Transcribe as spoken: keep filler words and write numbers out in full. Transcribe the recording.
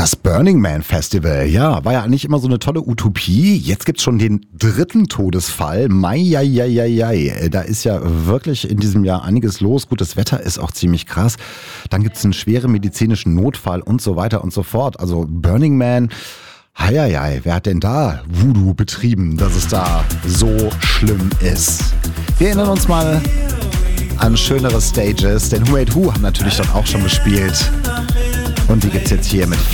Das Burning Man Festival, ja, war ja eigentlich immer so eine tolle Utopie. Jetzt gibt's schon den dritten Todesfall. Mai, jai, jai, jai, jai. Da ist ja wirklich in diesem Jahr einiges los. Gut, das Wetter ist auch ziemlich krass. Dann gibt's einen schweren medizinischen Notfall und so weiter und so fort. Also Burning Man, heieiei, wer hat denn da Voodoo betrieben, dass es da so schlimm ist? Wir erinnern uns mal an schönere Stages, denn Who Made Who haben natürlich dort auch schon gespielt. Und die gibt's jetzt hier mit